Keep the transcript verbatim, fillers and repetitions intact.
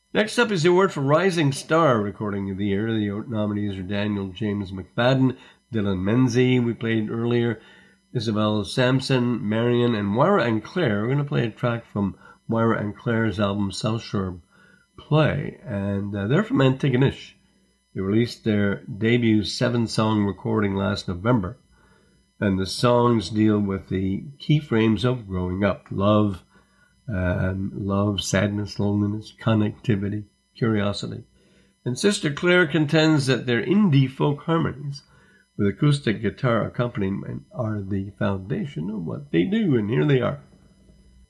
Next up is the award for Rising Star Recording of the Year. The nominees are Daniel James McFadden, Dylan Menzies, we played earlier, Isabel Sampson, Marion, and Moira and Claire. We're going to play a track from Moira and Claire's album South Shore Play, and uh, they're from Antigonish. They released their debut seven-song recording last November, and the songs deal with the key frames of growing up: love, um, love, sadness, loneliness, connectivity, curiosity. And Sister Claire contends that their indie folk harmonies with acoustic guitar accompaniment are the foundation of what they do, and here they are.